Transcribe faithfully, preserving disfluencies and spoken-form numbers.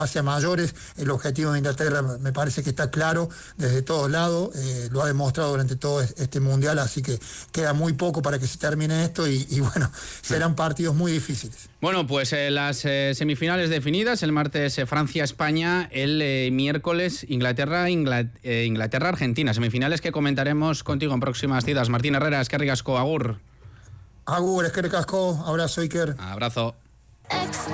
hacia mayores. El objetivo de Inglaterra me parece que está claro desde todos lados, eh, lo ha demostrado durante todo este mundial, así que queda muy poco para que se termine esto y, y bueno, serán partidos muy difíciles. Bueno, pues eh, las eh, semifinales definidas, el martes eh, Francia-España, el eh, miércoles Inglaterra, Ingla, eh, Inglaterra-Argentina, semifinales que comentaremos contigo en próximas citas. Martín Herrera, eskerrik asko, agur. Agur, eskerrik asko, abrazo Iker. Abrazo.